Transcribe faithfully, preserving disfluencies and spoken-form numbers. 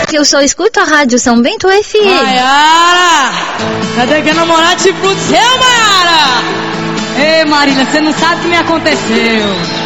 Eu só escuto a rádio São Bento F M. Maiara! Cadê que a namorada te pro céu, Maiara? Ei, Marília, você não sabe o que me aconteceu.